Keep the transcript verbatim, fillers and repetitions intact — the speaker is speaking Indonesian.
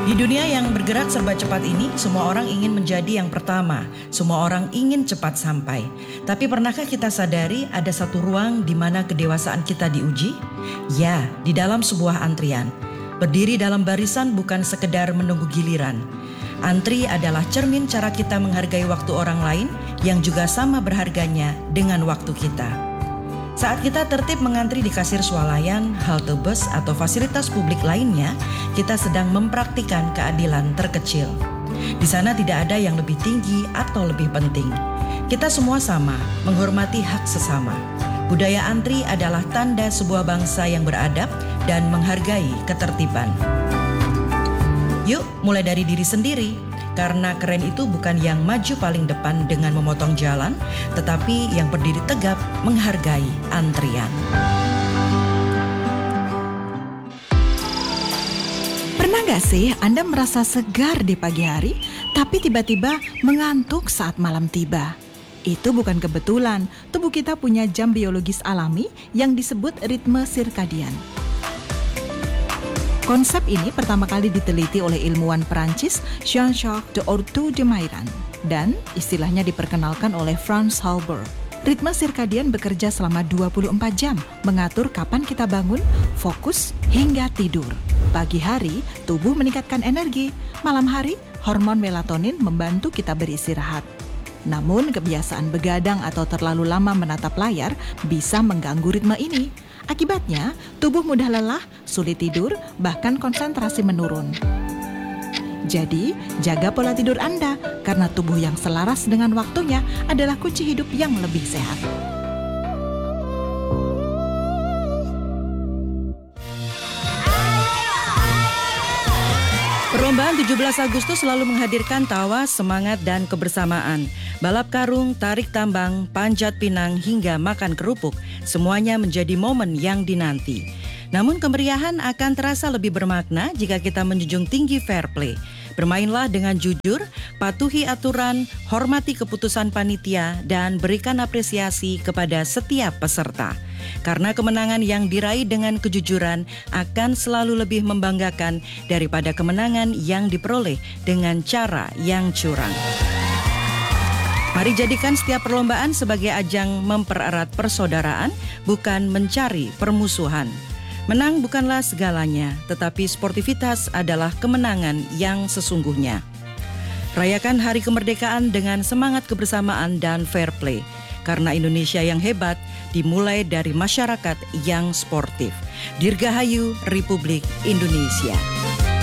Di dunia yang bergerak serba cepat ini, semua orang ingin menjadi yang pertama. Semua orang ingin cepat sampai. Tapi pernahkah kita sadari ada satu ruang di mana kedewasaan kita diuji? Ya, di dalam sebuah antrian. Berdiri dalam barisan bukan sekedar menunggu giliran. Antri adalah cermin cara kita menghargai waktu orang lain yang juga sama berharganya dengan waktu kita. Saat kita tertib mengantri di kasir swalayan, halte bus, atau fasilitas publik lainnya, kita sedang mempraktikkan keadilan terkecil. Di sana tidak ada yang lebih tinggi atau lebih penting. Kita semua sama, menghormati hak sesama. Budaya antri adalah tanda sebuah bangsa yang beradab dan menghargai ketertiban. Yuk, mulai dari diri sendiri. Karena keren itu bukan yang maju paling depan dengan memotong jalan, tetapi yang berdiri tegap menghargai antrian. Pernah gak sih Anda merasa segar di pagi hari, tapi tiba-tiba mengantuk saat malam tiba? Itu bukan kebetulan, tubuh kita punya jam biologis alami yang disebut ritme sirkadian. Konsep ini pertama kali diteliti oleh ilmuwan Perancis Jean-Jacques d'Ortu de Mairan dan istilahnya diperkenalkan oleh Franz Halber. Ritme sirkadian bekerja selama dua puluh empat jam, mengatur kapan kita bangun, fokus, hingga tidur. Pagi hari, tubuh meningkatkan energi. Malam hari, hormon melatonin membantu kita beristirahat. Namun, kebiasaan begadang atau terlalu lama menatap layar bisa mengganggu ritme ini. Akibatnya, tubuh mudah lelah, sulit tidur, bahkan konsentrasi menurun. Jadi, jaga pola tidur Anda, karena tubuh yang selaras dengan waktunya adalah kunci hidup yang lebih sehat. Perlombaan tujuh belas Agustus selalu menghadirkan tawa, semangat, dan kebersamaan. Balap karung, tarik tambang, panjat pinang, hingga makan kerupuk, semuanya menjadi momen yang dinanti. Namun kemeriahan akan terasa lebih bermakna jika kita menjunjung tinggi fair play. Bermainlah dengan jujur, patuhi aturan, hormati keputusan panitia, dan berikan apresiasi kepada setiap peserta. Karena kemenangan yang diraih dengan kejujuran akan selalu lebih membanggakan daripada kemenangan yang diperoleh dengan cara yang curang. Mari jadikan setiap perlombaan sebagai ajang mempererat persaudaraan, bukan mencari permusuhan. Menang bukanlah segalanya, tetapi sportivitas adalah kemenangan yang sesungguhnya. Rayakan Hari Kemerdekaan dengan semangat kebersamaan dan fair play. Karena Indonesia yang hebat dimulai dari masyarakat yang sportif. Dirgahayu Republik Indonesia.